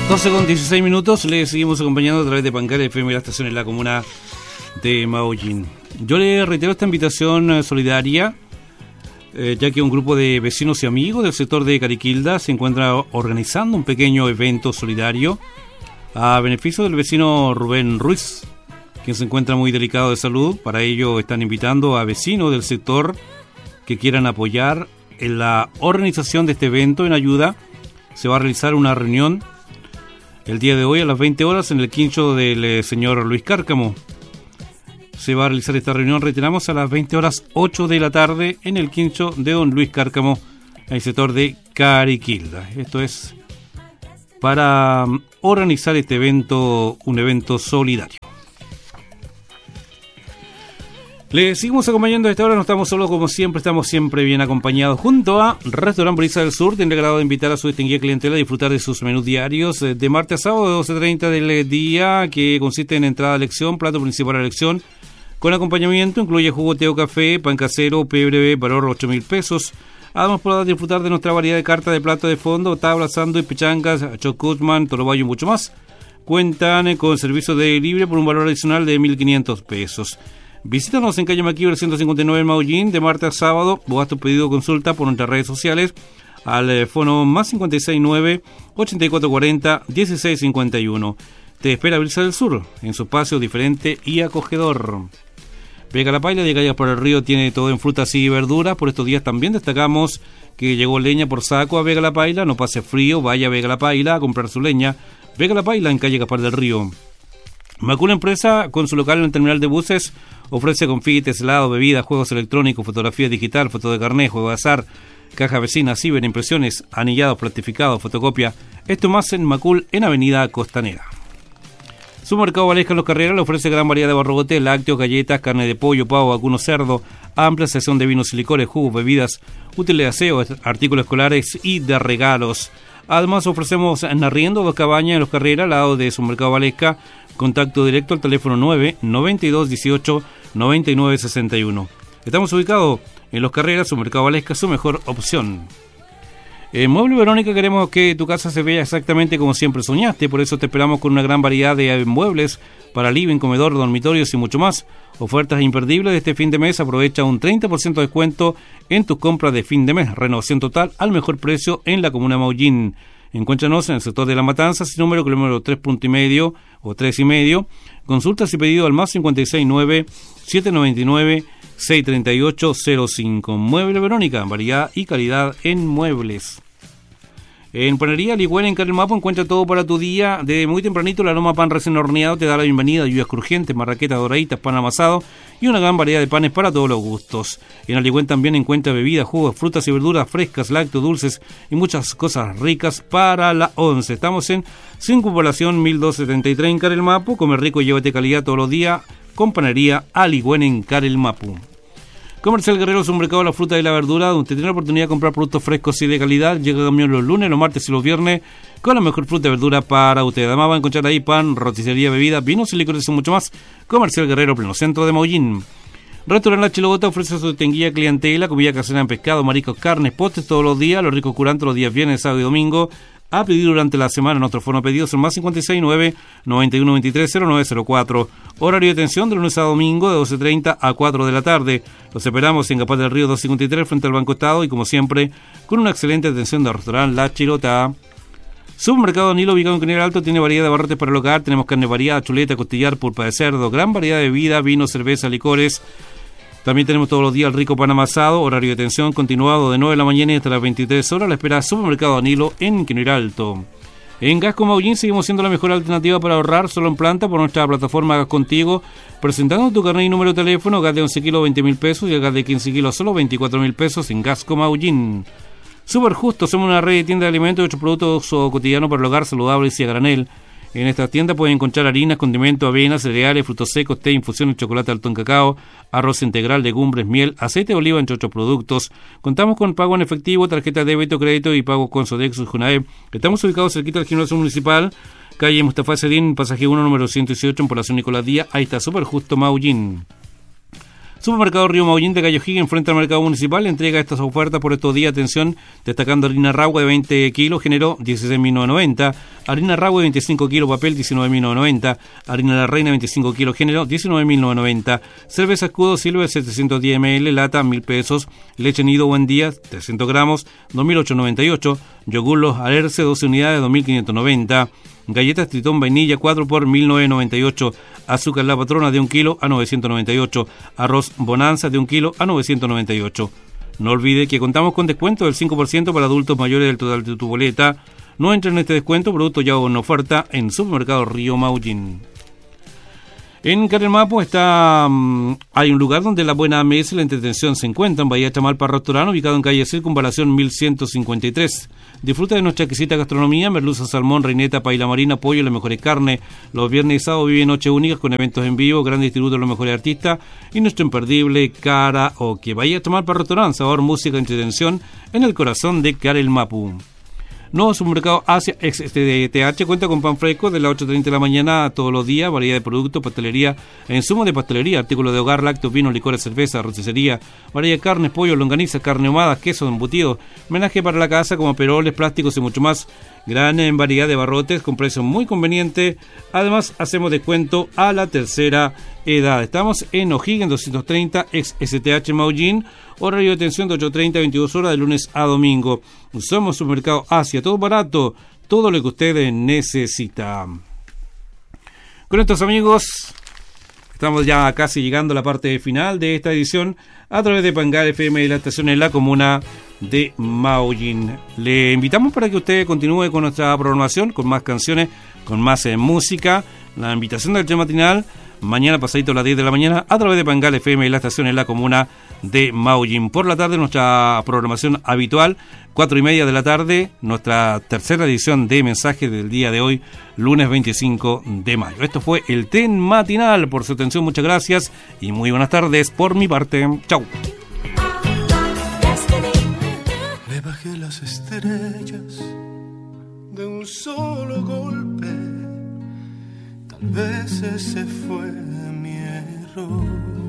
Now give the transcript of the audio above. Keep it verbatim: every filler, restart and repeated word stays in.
doce con dieciséis minutos, le seguimos acompañando a través de Pancara F M, la estación en la comuna de Maullín. Yo le reitero esta invitación solidaria, eh, ya que un grupo de vecinos y amigos del sector de Cariquilda se encuentra organizando un pequeño evento solidario a beneficio del vecino Rubén Ruiz, quien se encuentra muy delicado de salud. Para ello están invitando a vecinos del sector que quieran apoyar en la organización de este evento en ayuda. Se va a realizar una reunión el día de hoy a las veinte horas en el quincho del eh, señor Luis Cárcamo. Se va a realizar esta reunión, reiteramos, a las veinte horas ocho de la tarde en el quincho de don Luis Cárcamo, en el sector de Cariquilda. Esto es para um, organizar este evento, un evento solidario. Le seguimos acompañando a esta hora, no estamos solos como siempre, estamos siempre bien acompañados junto a Restaurant Brisa del Sur. Tiene el agrado de invitar a su distinguida clientela a disfrutar de sus menús diarios de martes a sábado de doce treinta del día, que consiste en entrada a elección, plato principal a elección, con acompañamiento, incluye jugo, té o café, pan casero, pebre, valor ocho mil pesos. Además podrás disfrutar de nuestra variedad de carta de plato de fondo, tablas, sándwich, pichangas, chocutman, torobayo y mucho más. Cuentan con servicio de delivery por un valor adicional de mil quinientos pesos. Visítanos en calle Maquíver ciento cincuenta y nueve en Maullín de martes a sábado o haz tu pedido o consulta por nuestras redes sociales al teléfono más cincuenta y seis nueve, ochenta y cuatro cuarenta, dieciséis cincuenta y uno. Te espera Brisa del Sur en su espacio diferente y acogedor. Vega La Paila de Calles por el Río tiene todo en frutas y verduras. Por estos días también destacamos que llegó leña por saco a Vega La Paila. No pase frío, vaya a Vega La Paila a comprar su leña. Vega La Paila en calle Gaspar del Río. Macul Empresa, con su local en el terminal de buses, ofrece confites, helado, bebidas, juegos electrónicos, fotografía digital, foto de carnet, juego de azar, caja vecina, ciber, impresiones, anillados, plastificados, fotocopia. Esto más en Macul, en Avenida Costanera. Supermercado Valesca en Los Carreras le ofrece gran variedad de barrogotes, lácteos, galletas, carne de pollo, pavo, vacuno, cerdo, amplia sección de vinos y licores, jugos, bebidas, útiles de aseo, artículos escolares y de regalos. Además ofrecemos en arriendo dos cabañas en Los Carreras, al lado de Supermercado Valesca. Contacto directo al teléfono nueve, noventa y dos, dieciocho, noventa y nueve, sesenta y uno. Estamos ubicados en Los Carreras, Supermercado Valesca, su mejor opción. En Mueble Verónica queremos que tu casa se vea exactamente como siempre soñaste, por eso te esperamos con una gran variedad de muebles para living, comedor, dormitorios y mucho más. Ofertas imperdibles de este fin de mes, aprovecha un treinta por ciento de descuento en tus compras de fin de mes. Renovación total al mejor precio en la comuna de Maullín. Encuéntranos en el sector de La Matanza, sin número, kilómetro tres punto y medio o tres y medio. Consultas y pedido al más cincuenta y seis nueve, siete noventa y nueve, seis treinta y ocho cero cinco. Mueble Verónica, variedad y calidad en muebles. En Panería Ligüena en Carelmapo encuentra todo para tu día. Desde muy tempranito la aroma pan recién horneado te da la bienvenida. Lluvias crujientes, marraquetas doraditas, pan amasado y una gran variedad de panes para todos los gustos. En Aligüen también encuentra bebidas, jugos, frutas y verduras frescas, lácteos, dulces y muchas cosas ricas para la once. Estamos en Circunvalación mil doscientos setenta y tres en Carelmapo. Come rico y llévate calidad todos los días con Panería Aligüen en Carelmapo. Comercial Guerrero, su mercado de la fruta y la verdura, donde tiene la oportunidad de comprar productos frescos y de calidad. Llega camión los lunes, los martes y los viernes con la mejor fruta y verdura para usted. Además va a encontrar ahí pan, roticería, bebidas, vinos y licores y mucho más. Comercial Guerrero, pleno centro de Maullín. Restaurante La Chilogota ofrece su distinguida clientela, comida casera en pescado, mariscos, carnes, postres todos los días, los ricos curantes los días viernes, sábado y domingo. A pedir durante la semana. Nuestro fono pedidos son más cincuenta y seis nueve, noventa y uno veintitrés, cero nueve cero cuatro. Horario de atención de lunes a domingo de doce treinta a cuatro de la tarde. Los esperamos en Gaspar del Río doscientos cincuenta y tres frente al Banco Estado y como siempre con una excelente atención del restaurante La Chilota. Supermercado Nilo, ubicado en Canal Alto, tiene variedad de barrotes para el hogar. Tenemos carne variada, chuleta, costillar, pulpa de cerdo, gran variedad de bebida, vino, cerveza, licores. También tenemos todos los días el rico pan amasado, horario de atención continuado de nueve de la mañana hasta las veintitrés horas. La espera Supermercado Danilo en Quinóir Alto. En Gasco Maullín seguimos siendo la mejor alternativa para ahorrar solo en planta por nuestra plataforma Gas Contigo, presentando tu carnet y número de teléfono. Gas de once kilos, veinte mil pesos y el gas de quince kilos, solo veinticuatro mil pesos en Gasco Maullín. Super Justo, somos una red de tiendas de alimentos y otros productos cotidianos para el hogar saludables y a granel. En esta tienda pueden encontrar harinas, condimentos, avenas, cereales, frutos secos, té, infusiones, chocolate alto en cacao, arroz integral, legumbres, miel, aceite de oliva, entre otros productos. Contamos con pago en efectivo, tarjeta de débito, crédito y pago con Sodexo y Junae. Estamos ubicados cerquita del gimnasio municipal, calle Mustafa Sedín, pasaje uno, número ciento dieciocho, en población Nicolás Díaz. Ahí está, Super Justo Maullín. Supermercado Río Maullín de Calle O'Higgins, frente al mercado municipal, entrega estas ofertas por estos días. Atención, destacando harina ragua de veinte kilos, género dieciséis mil novecientos noventa, Harina Rahue veinticinco kilos papel diecinueve mil novecientos noventa. Harina La Reina veinticinco kilos género diecinueve mil novecientos noventa. Cerveza Escudo Silver setecientos diez mililitros lata mil pesos. Leche Nido Buen Día trescientos gramos dos mil ochocientos noventa y ocho. Yogur Los Alerce doce unidades dos mil quinientos noventa. Galletas Tritón Vainilla cuatro por mil novecientos noventa y ocho. Azúcar La Patrona de un kilo a novecientos noventa y ocho. Arroz Bonanza de un kilo a novecientos noventa y ocho. No olvide que contamos con descuento del cinco por ciento para adultos mayores del total de tu boleta. No entra en este descuento, producto ya en oferta en Supermercado Río Maullín. En Carelmapo está um, hay un lugar donde la buena mesa y la entretención se encuentran. Bahía Chamalpa Restaurante, ubicado en calle Circunvalación mil ciento cincuenta y tres. Disfruta de nuestra exquisita gastronomía, merluza, salmón, reineta, paila marina, pollo, las mejores carnes. Los viernes y sábados viven noches únicas con eventos en vivo, gran distributo de los mejores artistas y nuestro imperdible karaoke. Bahía Chamalpa Restaurante, sabor, música, entretención en el corazón de Carelmapo. Nuevo Supermercado Asia ex T H cuenta con pan fresco de las ocho treinta de la mañana todos los días, variedad de productos, pastelería, insumos de pastelería, artículos de hogar, lácteos, vinos, licores, cerveza, roticería, variedad de carnes, pollo, longanizas, carne ahumada, quesos, embutidos, menaje para la casa como peroles, plásticos y mucho más. Gran en variedad de barrotes con precios muy convenientes. Además, hacemos descuento a la tercera edad. Estamos en O'Higgins doscientos treinta, ex S T H Maullín. Horario de atención de ocho treinta a veintidós horas de lunes a domingo. Somos Supermercado Asia, todo barato, todo lo que ustedes necesitan. Con estos amigos, estamos ya casi llegando a la parte final de esta edición a través de Pangal F M y la estación en la comuna de Maullín. Le invitamos para que usted continúe con nuestra programación, con más canciones, con más eh, música. La invitación del tren matinal, mañana pasadito a las diez de la mañana, a través de Pangal F M y la estación en la comuna de Maullín. Por la tarde, nuestra programación habitual, cuatro y media de la tarde, nuestra tercera edición de mensajes del día de hoy, lunes veinticinco de mayo. Esto fue el tren matinal. Por su atención, muchas gracias y muy buenas tardes por mi parte. Chau. Le bajé las estrellas de un solo golpe. Tal vez ese fue mi error.